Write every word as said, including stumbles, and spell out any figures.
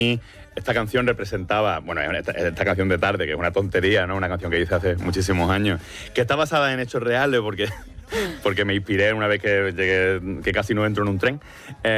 esta canción representaba, bueno, esta, esta canción de Tarde, que es una tontería, ¿no? Una canción que hice hace muchísimos años, que está basada en hechos reales porque, porque me inspiré una vez que llegué, que casi no entro en un tren. Eh,